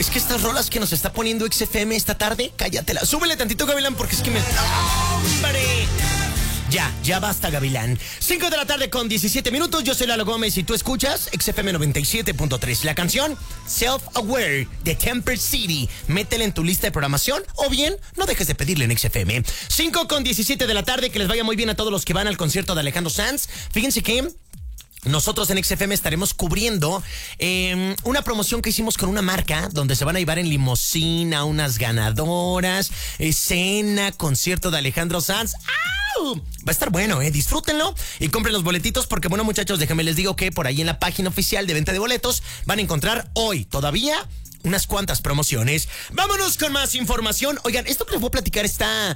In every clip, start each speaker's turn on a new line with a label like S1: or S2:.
S1: Es que estas rolas que nos está poniendo XFM esta tarde, cállatela. Súbele tantito, Gavilán, porque es que me... ¡Hombre! Ya basta, Gavilán. 5 de la tarde con 17 minutos. Yo soy Lalo Gómez y tú escuchas XFM 97.3. La canción Self-Aware de Temper City. Métela en tu lista de programación o bien no dejes de pedirle en XFM. 5 con 17 de la tarde. Que les vaya muy bien a todos los que van al concierto de Alejandro Sanz. Fíjense que nosotros en XFM estaremos cubriendo una promoción que hicimos con una marca donde se van a llevar en limusina unas ganadoras, cena, concierto de Alejandro Sanz. ¡Au! Va a estar bueno, disfrútenlo y compren los boletitos porque, bueno, muchachos, déjenme les digo que por ahí en la página oficial de venta de boletos van a encontrar hoy todavía unas cuantas promociones. Vámonos con más información. Oigan, esto que les voy a platicar está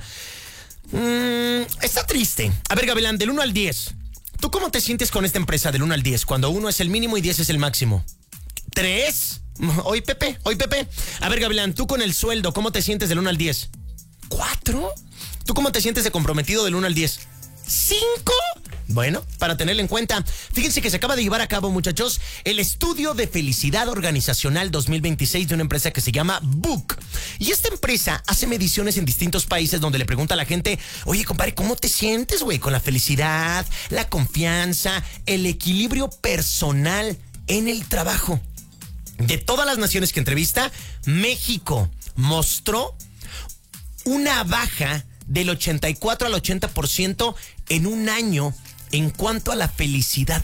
S1: triste. A ver, Gavilán, del 1 al 10. ¿Tú cómo te sientes con esta empresa del 1 al 10? Cuando 1 es el mínimo y 10 es el máximo. ¿3? Hoy Pepe. A ver, Gavilán, tú con el sueldo, ¿cómo te sientes del 1 al 10? ¿4? ¿Tú cómo te sientes de comprometido del 1 al 10? ¿5? Bueno, para tenerlo en cuenta, fíjense que se acaba de llevar a cabo, muchachos, el estudio de felicidad organizacional 2026 de una empresa que se llama Book. Y esta empresa hace mediciones en distintos países donde le pregunta a la gente, oye, compadre, ¿cómo te sientes, güey? Con la felicidad, la confianza, el equilibrio personal en el trabajo. De todas las naciones que entrevista, México mostró una baja del 84 al 80% en un año en cuanto a la felicidad